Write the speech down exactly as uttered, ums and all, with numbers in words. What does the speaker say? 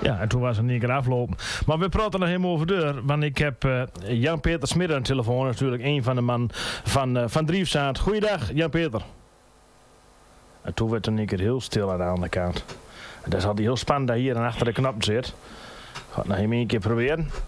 Ja, en toen was het niet keer aflopen. Maar we praten nog helemaal over deur. Want ik heb uh, Jan-Peter Smit aan de telefoon. Natuurlijk een van de man van, uh, van Driefzaad. Goeiedag, Jan-Peter. En toen werd er een keer heel stil aan de andere kant. En dat is altijd heel spannend dat hier en achter de knop zit. Ik ga het nog even een keer proberen.